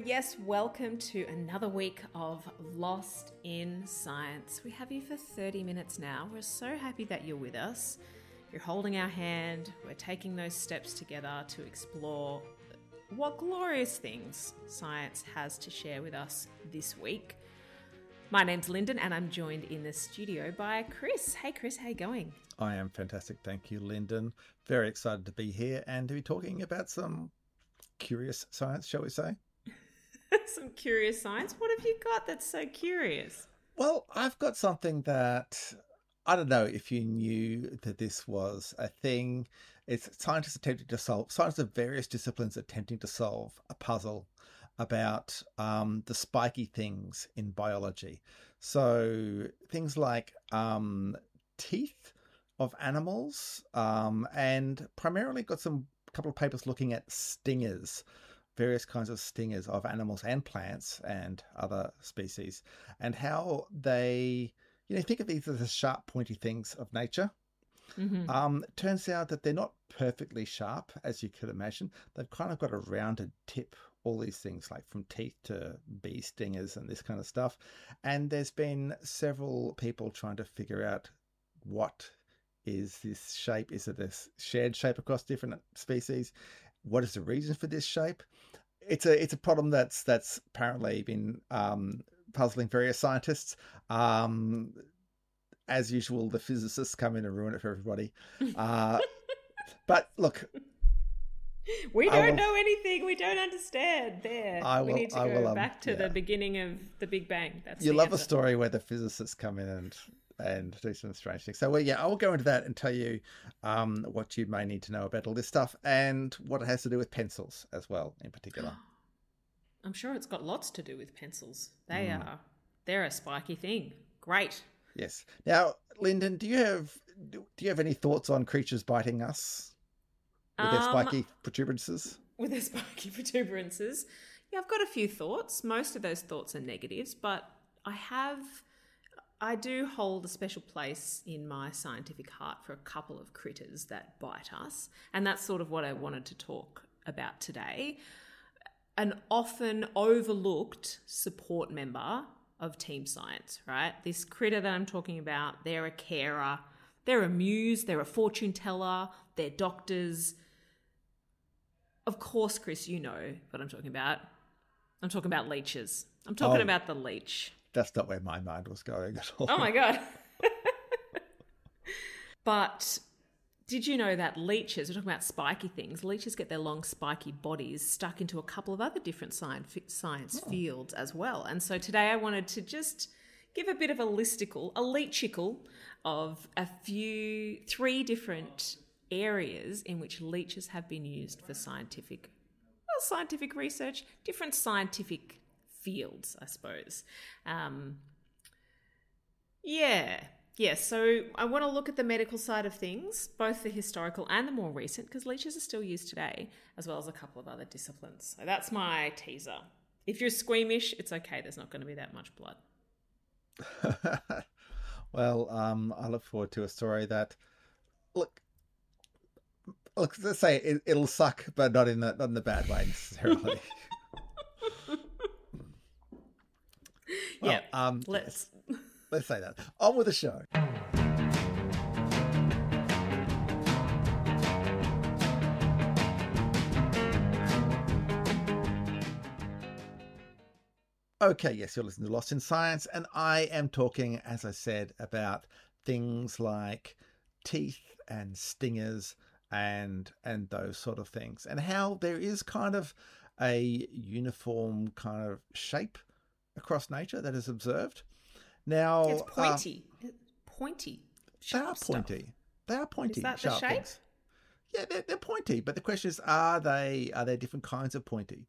yes, welcome to another week of Lost in Science. We have you for 30 minutes now. We're so happy that you're with us. You're holding our hand. We're taking those steps together to explore what glorious things science has to share with us this week. My name's Lyndon and I'm joined in the studio by Chris. Hey Chris, how you going? I am fantastic, thank you, Lyndon. Very excited to be here and to be talking about some curious science, shall we say? Some curious science? What have you got that's so curious? Well, I've got something that, I don't know if you knew that this was a thing. It's scientists of various disciplines attempting to solve a puzzle about the spiky things in biology. So things like teeth of animals, and primarily got a couple of papers looking at stingers, various kinds of stingers of animals and plants and other species, and how they, think of these as the sharp, pointy things of nature. Mm-hmm. It turns out that they're not perfectly sharp, as you could imagine. They've kind of got a rounded tip, all these things, like from teeth to bee stingers and this kind of stuff. And there's been several people trying to figure out what is this shape. Is it a shared shape across different species? What is the reason for this shape? It's a problem that's apparently been puzzling various scientists. As usual, the physicists come in and ruin it for everybody. But look, we don't know anything. We don't understand. We need to go back to the beginning of the Big Bang. You love a story where the physicists come in and do some strange things. So, I will go into that and tell you what you may need to know about all this stuff and what it has to do with pencils as well, in particular. I'm sure it's got lots to do with pencils. They're a spiky thing. Great. Yes. Now, Lyndon, do you have any thoughts on creatures biting us with their spiky protuberances? With their spiky protuberances, yeah, I've got a few thoughts. Most of those thoughts are negatives, but I do hold a special place in my scientific heart for a couple of critters that bite us, and that's sort of what I wanted to talk about today. An often overlooked support member of team science, right? This critter that I'm talking about, they're a carer, they're a muse, they're a fortune teller, they're doctors. Of course, Chris, you know what I'm talking about. I'm talking about leeches. I'm talking about the leech. That's not where my mind was going at all. Oh my God. But did you know that leeches, we're talking about spiky things, leeches get their long spiky bodies stuck into a couple of other different science fields as well. And so today I wanted to just give a bit of a leachicle of three different areas in which leeches have been used for scientific research, different scientific fields, I suppose. So I want to look at the medical side of things, both the historical and the more recent, because leeches are still used today, as well as a couple of other disciplines. So that's my teaser. If you're squeamish, it's okay. There's not going to be that much blood. Well, I look forward to a story that, look, let's say it'll suck, but not in the bad way necessarily. Well, yeah, let's say that. On with the show. Okay, yes, you're listening to Lost in Science, and I am talking, as I said, about things like teeth and stingers and those sort of things, and how there is kind of a uniform kind of shape across nature that is observed. Now, it's pointy. Pointy. They are pointy. Stuff. They are pointy. Is that sharp the shape? Things. Yeah, they're pointy. But the question is, are they different kinds of pointy?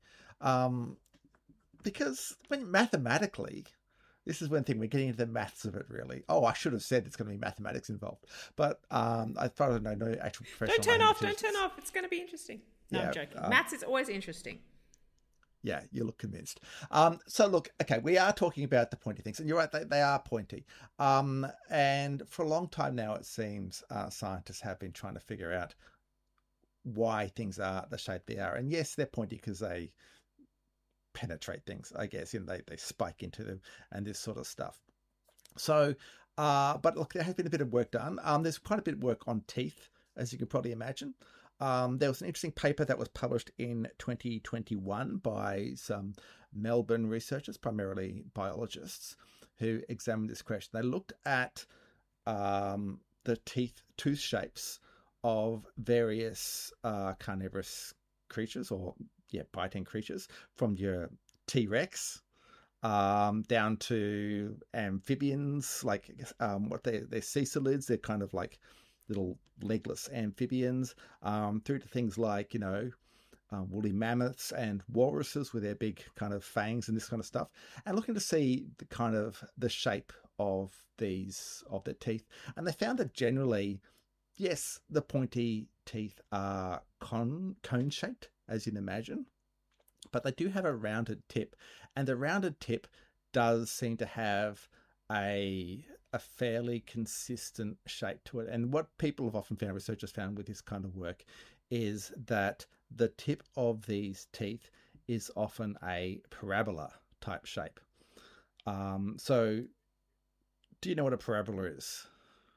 Because mathematically, this is one thing, we're getting into the maths of it, really. Oh, I should have said it's going to be mathematics involved. But I thought I know no actual professional. Don't turn off. It's going to be interesting. No, I'm joking. Maths is always interesting. Yeah, you look convinced. So look, okay, we are talking about the pointy things, and you're right, they are pointy. And for a long time now, it seems scientists have been trying to figure out why things are the shape they are. And yes, they're pointy because they penetrate things, I guess. They spike into them and this sort of stuff. So, but look, there has been a bit of work done. There's quite a bit of work on teeth, as you can probably imagine. There was an interesting paper that was published in 2021 by some Melbourne researchers, primarily biologists, who examined this question. They looked at the tooth shapes of various carnivorous creatures, or biting creatures, from your T-Rex down to amphibians, like what they're cecilids. They're kind of like little legless amphibians, through to things like woolly mammoths and walruses with their big kind of fangs and this kind of stuff, and looking to see the kind of the shape of their teeth. And they found that generally, yes, the pointy teeth are cone shaped, as you'd imagine, but they do have a rounded tip, and the rounded tip does seem to have a fairly consistent shape to it. And what people have often found, researchers found with this kind of work, is that the tip of these teeth is often a parabola type shape. So do you know what a parabola is?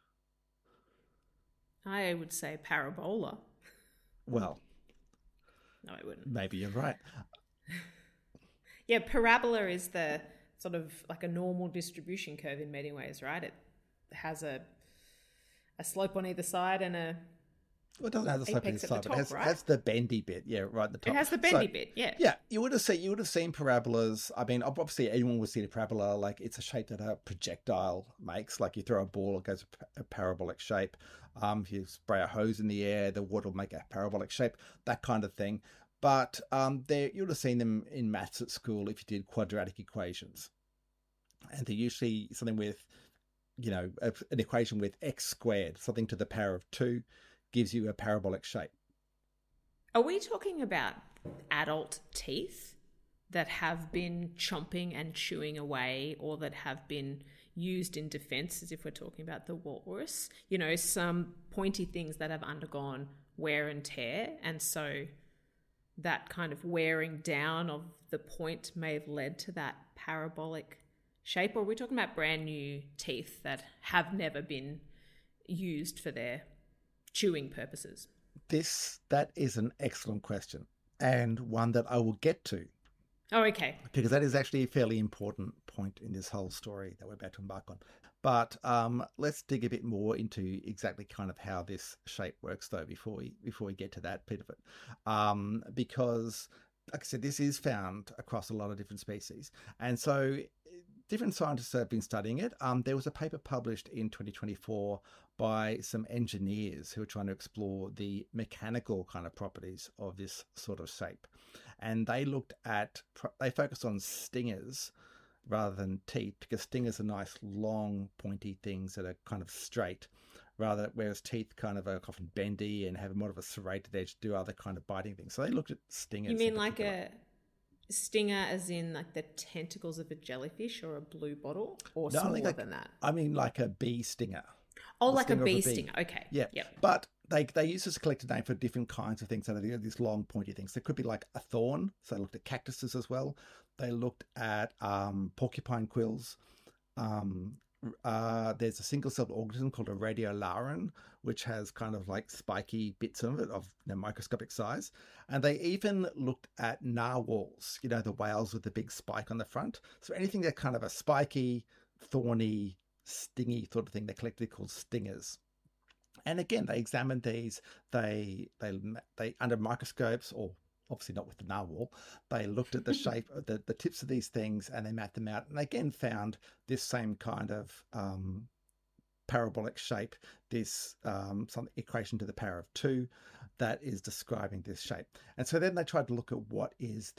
I would say parabola. Well, no, I wouldn't. Maybe you're right. Yeah, parabola is the sort of like a normal distribution curve in many ways, right? It has a slope on either side and a Well, it doesn't have the slope on apex the at side, the but top, it right? has the bendy bit, right at the top. It has the bendy bit, yeah. Yeah, you would have seen parabolas. I mean, obviously anyone would see a parabola, like it's a shape that a projectile makes. Like you throw a ball, it goes a parabolic shape. If you spray a hose in the air, the water will make a parabolic shape, that kind of thing. But you would have seen them in maths at school if you did quadratic equations. And they're usually something with, an equation with x squared, something to the power of 2, gives you a parabolic shape. Are we talking about adult teeth that have been chomping and chewing away, or that have been used in defense, as if we're talking about the walrus? Some pointy things that have undergone wear and tear, and so that kind of wearing down of the point may have led to that parabolic shape? Or are we talking about brand new teeth that have never been used for their chewing purposes? That is an excellent question, and one that I will get to. Oh, okay. Because that is actually a fairly important point in this whole story that we're about to embark on. But let's dig a bit more into exactly kind of how this shape works, though, before we get to that bit of it. Because, like I said, this is found across a lot of different species. And so different scientists have been studying it. There was a paper published in 2024 by some engineers who were trying to explore the mechanical kind of properties of this sort of shape. And they focused on stingers rather than teeth, because stingers are nice, long, pointy things that are kind of straight, whereas teeth kind of are often bendy and have more of a serrated edge, do other kind of biting things. So they looked at stingers. You mean like a stinger as in like the tentacles of a jellyfish or a blue bottle, or smaller than that? I mean like a bee stinger. Oh, like a bee stinger. Okay. Yeah. Yep. But they use this collective name for different kinds of things. So they these long pointy things. There could be like a thorn. So they looked at cactuses as well. They looked at porcupine quills. There's a single-celled organism called a radiolaurin, which has kind of like spiky bits of it of microscopic size. And they even looked at narwhals, the whales with the big spike on the front. So anything that kind of a spiky, thorny, stingy sort of thing, they're collectively called stingers. And again, they examined these. They under microscopes, or obviously not with the narwhal, they looked at the shape of the tips of these things, and they mapped them out, and they again found this same kind of parabolic shape, this some equation to the power of 2 that is describing this shape. And so then they tried to look at what is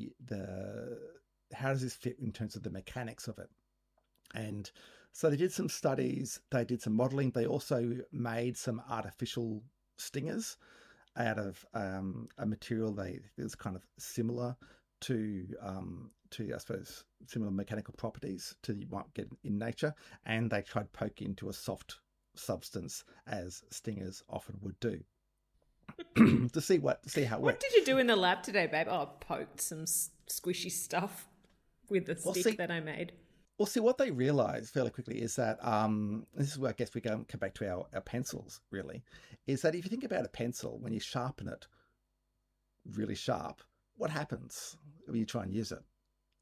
how does this fit in terms of the mechanics of it. And so they did some studies, they did some modeling, they also made some artificial stingers out of a material that is kind of similar to I suppose similar mechanical properties to you might get in nature, and they tried poking into a soft substance as stingers often would do. to see how it What worked. did you do in the lab today, babe? Oh, I poked some squishy stuff with the stick that I made. Well, see, what they realised fairly quickly is that, this is where I guess we come back to our pencils, really, is that if you think about a pencil, when you sharpen it really sharp, what happens when you try and use it?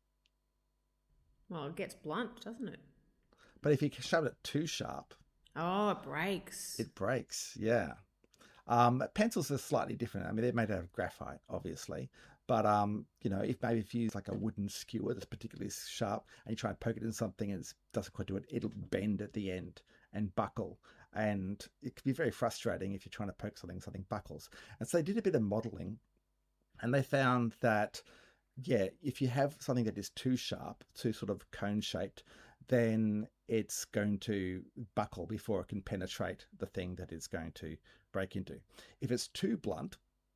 Well, it gets blunt, doesn't it? But if you sharpen it too sharp... Oh, it breaks. It breaks, yeah. Pencils are slightly different. I mean, they're made out of graphite, obviously. But, if you use like a wooden skewer that's particularly sharp and you try and poke it in something and it doesn't quite do it, it'll bend at the end and buckle. And it can be very frustrating if you're trying to poke something buckles. And so they did a bit of modelling and they found that, if you have something that is too sharp, too sort of cone-shaped, then it's going to buckle before it can penetrate the thing that it's going to break into. If it's too blunt,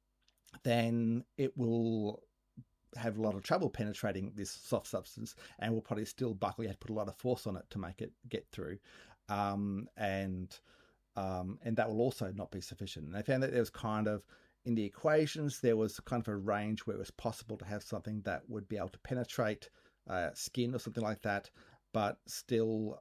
then it will have a lot of trouble penetrating this soft substance and will probably still buckle. You have to put a lot of force on it to make it get through. And that will also not be sufficient. And they found that there was kind of, in the equations, there was kind of a range where it was possible to have something that would be able to penetrate skin or something like that, but still,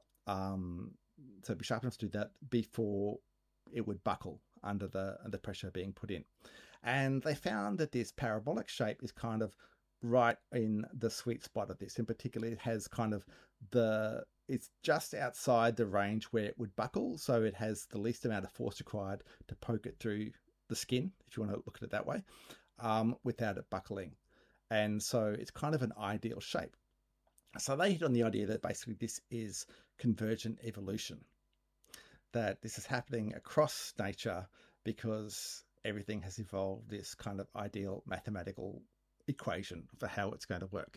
so be sharp enough to do that before it would buckle under the pressure being put in. And they found that this parabolic shape is kind of right in the sweet spot of this. In particular, it has kind of it's just outside the range where it would buckle. So it has the least amount of force required to poke it through the skin, if you want to look at it that way, without it buckling. And so it's kind of an ideal shape. So they hit on the idea that basically this is convergent evolution, that this is happening across nature because everything has evolved this kind of ideal mathematical equation for how it's going to work.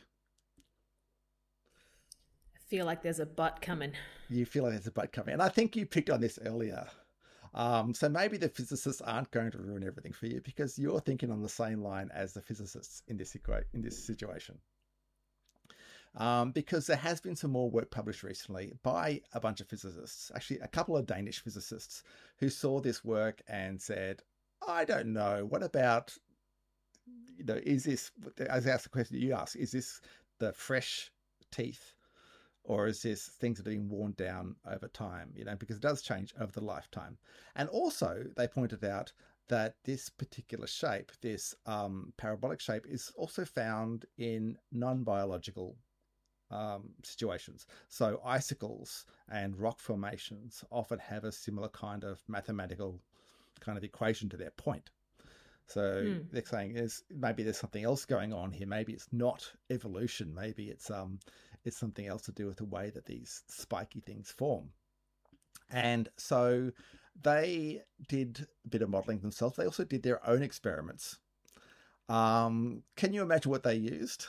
I feel like there's a but coming. You feel like there's a but coming. And I think you picked on this earlier. So maybe the physicists aren't going to ruin everything for you because you're thinking on the same line as the physicists in this situation. Because there has been some more work published recently by a bunch of physicists, actually a couple of Danish physicists, who saw this work and said, I don't know, what about, is this, as I asked the question you asked, is this the fresh teeth or is this things that are being worn down over time, because it does change over the lifetime. And also they pointed out that this particular shape, this parabolic shape, is also found in non-biological situations. So icicles and rock formations often have a similar kind of mathematical kind of equation to their point. So they're saying maybe there's something else going on here. Maybe it's not evolution. Maybe it's something else to do with the way that these spiky things form. And so they did a bit of modeling themselves. They also did their own experiments. Can you imagine what they used?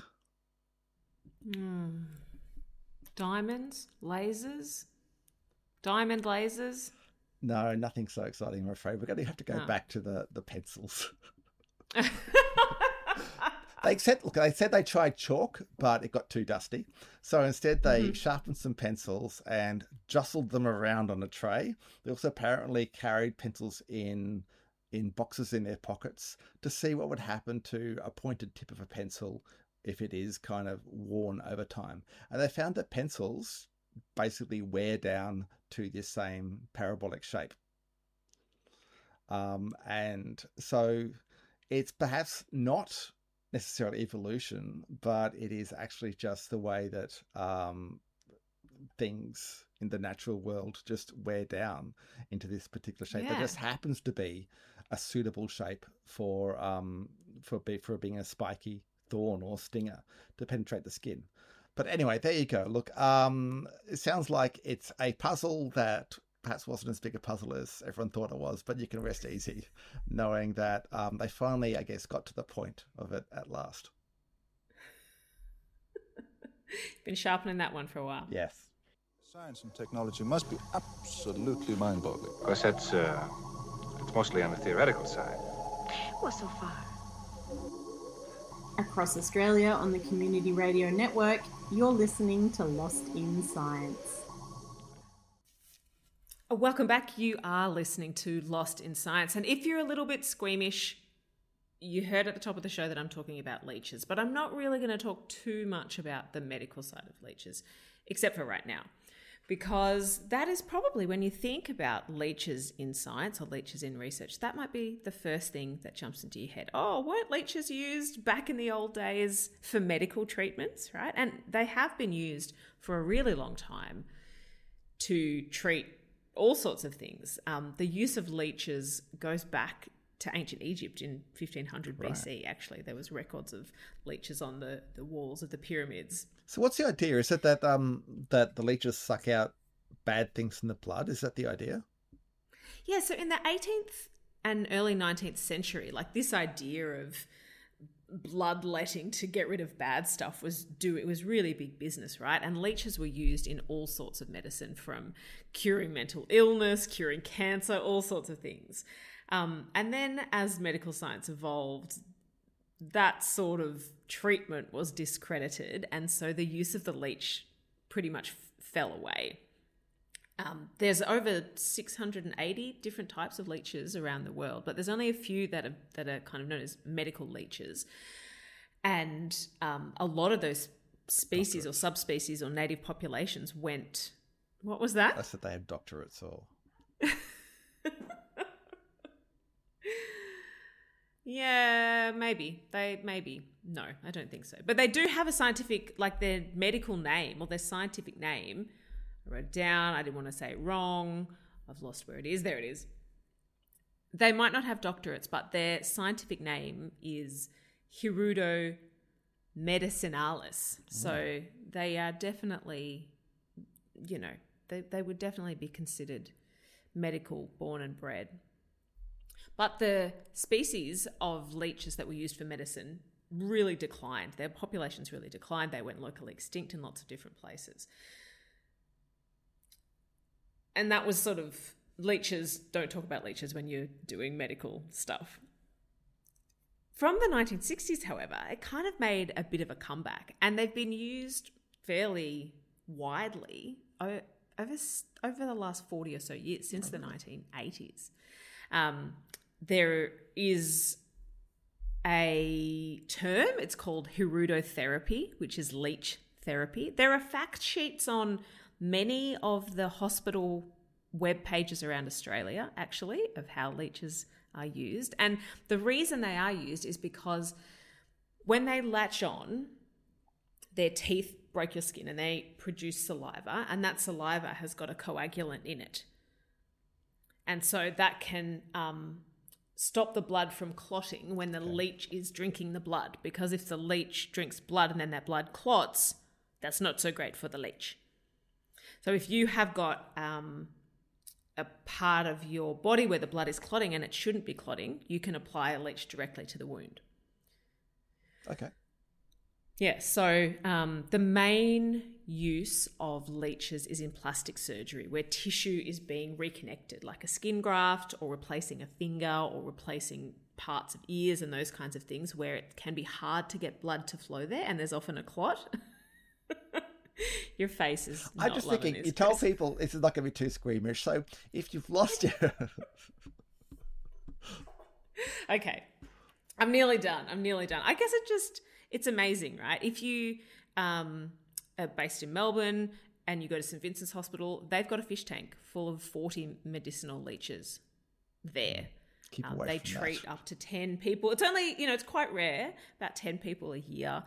Diamonds, lasers, diamond lasers. No, nothing so exciting, I'm afraid. We're going to have to go back to the pencils. They said they tried chalk, but it got too dusty. So instead they sharpened some pencils and jostled them around on a tray. They also apparently carried pencils in boxes in their pockets to see what would happen to a pointed tip of a pencil if it is kind of worn over time. And they found that pencils basically wear down to this same parabolic shape. And so it's perhaps not necessarily evolution, but it is actually just the way that things in the natural world just wear down into this particular shape. That just happens to be a suitable shape for being a spiky thorn or stinger to penetrate the skin. But anyway, there you go. Look, it sounds like it's a puzzle that perhaps wasn't as big a puzzle as everyone thought it was, but you can rest easy knowing that they finally, I guess, got to the point of it at last. Been sharpening that one for a while. Yes. Science and technology must be absolutely mind-boggling. Of course, it's mostly on the theoretical side. Well, so far. Across Australia on the Community Radio Network, you're listening to Lost in Science. Welcome back. You are listening to Lost in Science. And if you're a little bit squeamish, you heard at the top of the show that I'm talking about leeches, but I'm not really going to talk too much about the medical side of leeches, except for right now, because that is probably, when you think about leeches in science or leeches in research, that might be the first thing that jumps into your head. Oh, weren't leeches used back in the old days for medical treatments, right? And they have been used for a really long time to treat all sorts of things. The use of leeches goes back to ancient Egypt in 1500 BC, actually. There was records of leeches on the walls of the pyramids. So what's the idea? Is it that that the leeches suck out bad things from the blood? Is that the idea? Yeah, so in the 18th and early 19th century, like this idea of bloodletting to get rid of bad stuff it was really big business, right? And leeches were used in all sorts of medicine, from curing mental illness, curing cancer, all sorts of things. And then as medical science evolved, that sort of treatment was discredited, and so the use of the leech pretty much fell away. There's over 680 different types of leeches around the world, but there's only a few that are kind of known as medical leeches. And a lot of those species or subspecies or native populations went... What was that? I said they had doctorates or... Yeah, maybe. No, I don't think so. But they do have a scientific, like their medical name or their scientific name. I wrote it down. I didn't want to say it wrong. I've lost where it is. There it is. They might not have doctorates, but their scientific name is Hirudo medicinalis. So they are definitely, they would definitely be considered medical, born and bred. But the species of leeches that were used for medicine really declined. Their populations really declined. They went locally extinct in lots of different places. And that was sort of leeches. Don't talk about leeches when you're doing medical stuff. From the 1960s, however, it kind of made a bit of a comeback, and they've been used fairly widely over the last 40 or so years, since the 1980s. There is a term, it's called hirudotherapy, which is leech therapy. There are fact sheets on many of the hospital web pages around Australia, actually, of how leeches are used. And the reason they are used is because when they latch on, their teeth break your skin and they produce saliva, and that saliva has got a coagulant in it. And so that can stop the blood from clotting when the leech is drinking the blood, because if the leech drinks blood and then that blood clots, that's not so great for the leech. So if you have got a part of your body where the blood is clotting and it shouldn't be clotting, you can apply a leech directly to the wound. Okay. Yeah, so the main use of leeches is in plastic surgery, where tissue is being reconnected, like a skin graft or replacing a finger or replacing parts of ears and those kinds of things, where it can be hard to get blood to flow there and there's often a clot. Your face is not I'm just thinking, this, you tell Chris. people it's not going to be too squeamish, so if you've lost your... Okay. I'm nearly done. I guess it's amazing, right? If you are based in Melbourne and you go to St Vincent's Hospital, they've got a fish tank full of 40 medicinal leeches there. Keep away They from treat that. up to 10 people. It's only, it's quite rare, about 10 people a year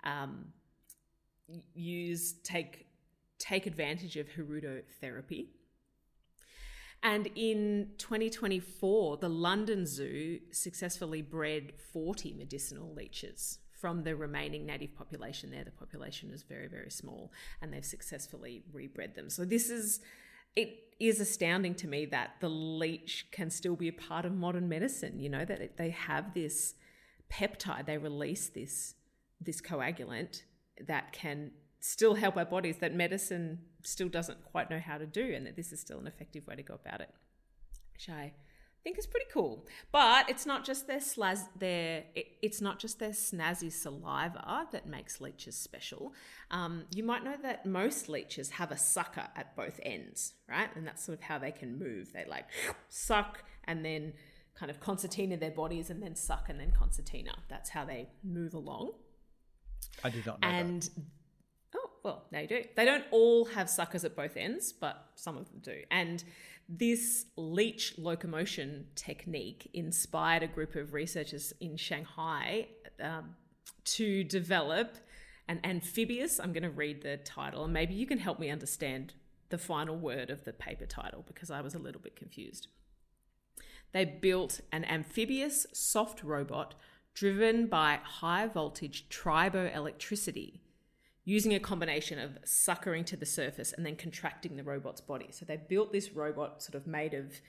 take advantage of hirudotherapy. And in 2024, the London Zoo successfully bred 40 medicinal leeches from the remaining native population there. The population is very, very small, and they've successfully rebred them. So it is astounding to me that the leech can still be a part of modern medicine, that they have this peptide, they release this coagulant that can still help our bodies, that medicine still doesn't quite know how to do, and that this is still an effective way to go about it, which I think is pretty cool. But it's not just it's not just their snazzy saliva that makes leeches special. You might know that most leeches have a sucker at both ends, right? And that's sort of how they can move. They like suck and then kind of concertina their bodies and then suck and then concertina. That's how they move along. I did not know that. Oh, well, now you do. They don't all have suckers at both ends, but some of them do. And this leech locomotion technique inspired a group of researchers in Shanghai to develop an amphibious, I'm going to read the title, and maybe you can help me understand the final word of the paper title because I was a little bit confused. They built an amphibious soft robot driven by high voltage triboelectricity, using a combination of suckering to the surface and then contracting the robot's body. So they built this robot sort of made of,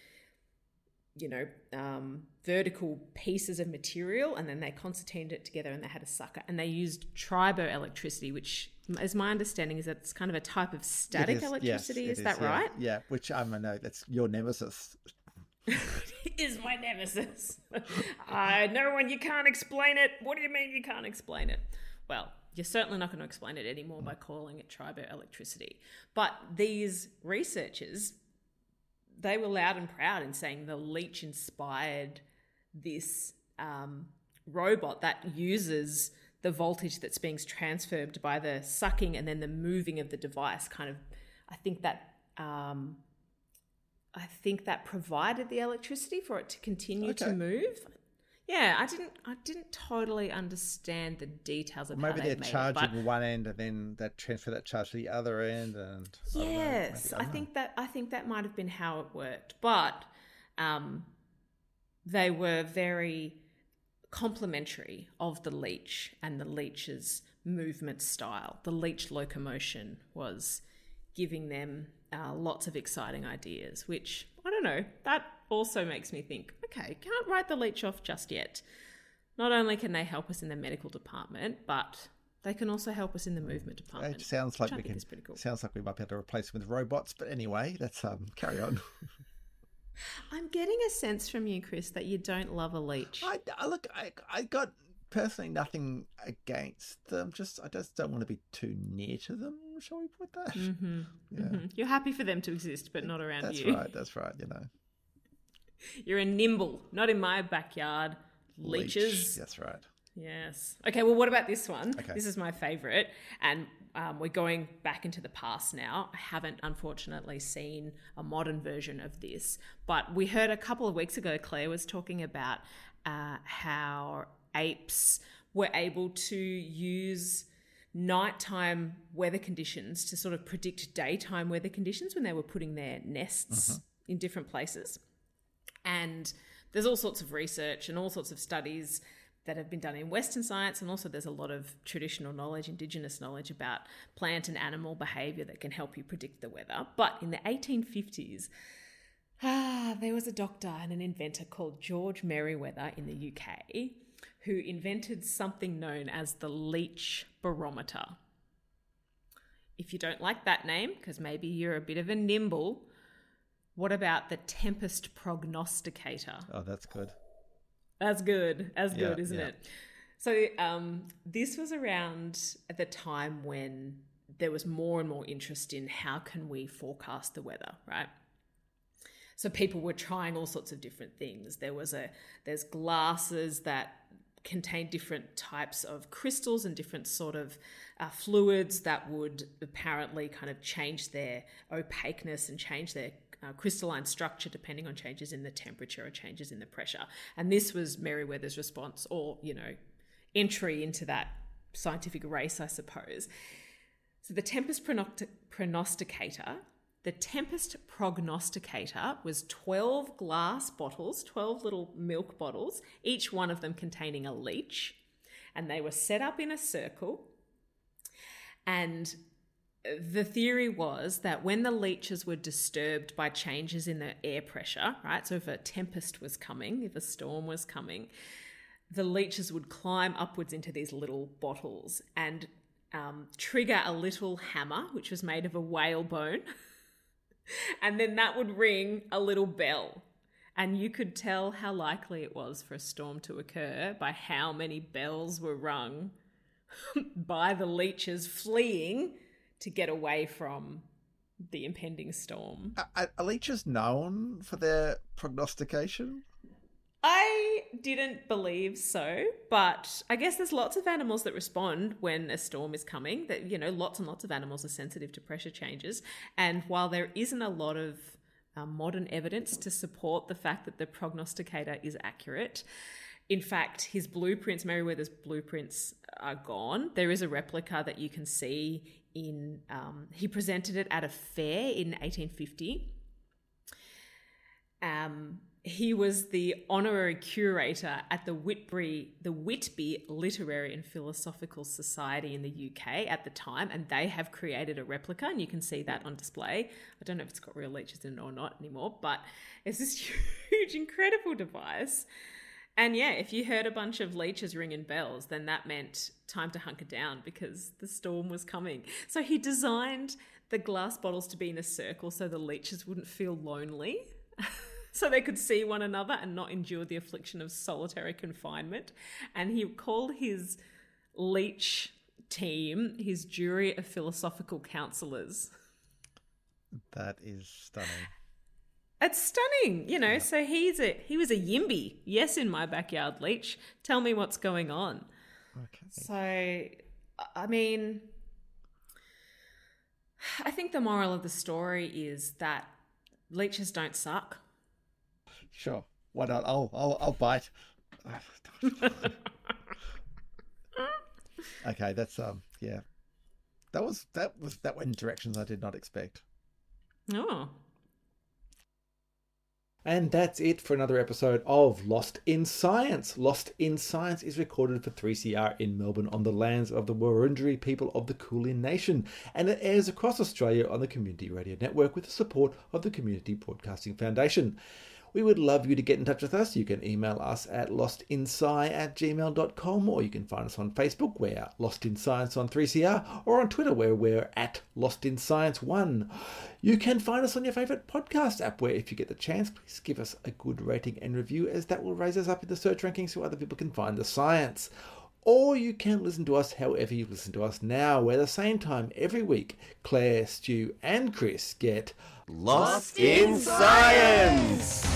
vertical pieces of material, and then they concertinaed it together and they had a sucker. And they used triboelectricity, which, as my understanding, is that it's kind of a type of static electricity. Yes, is that right? Yeah, which I know that's your nemesis. Is my nemesis. I know when you can't explain it. What do you mean you can't explain it? Well, you're certainly not going to explain it anymore by calling it triboelectricity. But these researchers, they were loud and proud in saying the leech inspired this robot that uses the voltage that's being transferred by the sucking and then the moving of the device. I think that provided the electricity for it to continue to move. Yeah, I didn't totally understand the details of how they made it. Maybe they're charging one end and then they transfer that charge to the other end. And yes, I think that might have been how it worked. But they were very complimentary of the leech and the leech's movement style. The leech locomotion was giving them lots of exciting ideas, which, I don't know, that also makes me think, okay, can't write the leech off just yet. Not only can they help us in the medical department, but they can also help us in the movement department. It sounds like cool. Sounds like we might be able to replace them with robots, but anyway, let's carry on. I'm getting a sense from you, Chris, that you don't love a leech. I got personally nothing against them. I just don't want to be too near to them. Shall we put that? Mm-hmm. Yeah. Mm-hmm. You're happy for them to exist, but not around you. That's right. You're a nimble, not in my backyard. Leeches. That's right. Yes. Okay, well, what about this one? Okay. This is my favourite, and we're going back into the past now. I haven't, unfortunately, seen a modern version of this, but we heard a couple of weeks ago, Claire was talking about how apes were able to use nighttime weather conditions to sort of predict daytime weather conditions when they were putting their nests in different places. And there's all sorts of research and all sorts of studies that have been done in Western science, and also there's a lot of traditional knowledge, indigenous knowledge about plant and animal behaviour that can help you predict the weather. But in the 1850s, there was a doctor and an inventor called George Merriweather in the UK who invented something known as the leech barometer. If you don't like that name, because maybe you're a bit of a nimble, what about the tempest prognosticator? Oh, that's good. That's good. Isn't it? So this was around at the time when there was more and more interest in how can we forecast the weather, right? So people were trying all sorts of different things. There's glasses that contain different types of crystals and different sort of fluids that would apparently kind of change their opaqueness and change their crystalline structure depending on changes in the temperature or changes in the pressure. And this was Merriweather's response, or, entry into that scientific race, I suppose. So the tempest prognosticator was 12 glass bottles, 12 little milk bottles, each one of them containing a leech, and they were set up in a circle. And the theory was that when the leeches were disturbed by changes in the air pressure, right, so if a tempest was coming, if a storm was coming, the leeches would climb upwards into these little bottles and trigger a little hammer, which was made of a whalebone, and then that would ring a little bell. And you could tell how likely it was for a storm to occur by how many bells were rung by the leeches fleeing to get away from the impending storm. Are leeches known for their prognostication? I didn't believe so, but I guess there's lots of animals that respond when a storm is coming. That, lots and lots of animals are sensitive to pressure changes. And while there isn't a lot of modern evidence to support the fact that the prognosticator is accurate, in fact, his blueprints, Merriweather's blueprints, are gone. There is a replica that you can see in. He presented it at a fair in 1850. He was the honorary curator at the Whitby Literary and Philosophical Society in the UK at the time, and they have created a replica, and you can see that on display. I don't know if it's got real leeches in it or not anymore, but it's this huge, incredible device. And yeah, if you heard a bunch of leeches ringing bells, then that meant time to hunker down because the storm was coming. So he designed the glass bottles to be in a circle so the leeches wouldn't feel lonely. So they could see one another and not endure the affliction of solitary confinement. And he called his leech team his jury of philosophical counsellors. That is stunning. It's stunning, Yeah. So he was a Yimby. Yes, in my backyard, leech. Tell me what's going on. Okay. So, I mean, I think the moral of the story is that leeches don't suck. Sure. Why not? I'll bite. Okay, that's yeah. That went in directions I did not expect. Oh. And that's it for another episode of Lost in Science. Lost in Science is recorded for 3CR in Melbourne on the lands of the Wurundjeri people of the Kulin Nation, and it airs across Australia on the Community Radio Network with the support of the Community Broadcasting Foundation. We would love you to get in touch with us. You can email us at lostinsci@gmail.com, or you can find us on Facebook, we're Lost in Science on 3CR, or on Twitter, where we're at Lost in Science 1. You can find us on your favourite podcast app, where if you get the chance, please give us a good rating and review, as that will raise us up in the search rankings so other people can find the science. Or you can listen to us however you listen to us now, where at the same time every week, Claire, Stu and Chris get Lost in Science!